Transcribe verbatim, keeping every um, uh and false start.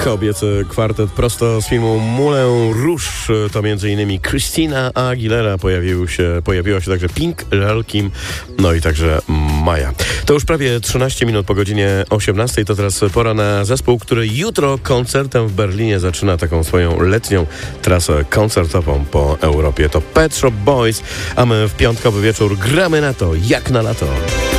Kobiecy kwartet prosto z filmu Moulin Rouge. To między innymi Christina Aguilera, pojawił się, pojawiła się także Pink, Lil Kim, no i także Maja. To już prawie trzynaście minut po godzinie osiemnastej. To teraz pora na zespół, który jutro koncertem w Berlinie zaczyna taką swoją letnią trasę koncertową po Europie. To Pet Shop Boys, a my w piątkowy wieczór gramy na to jak na lato.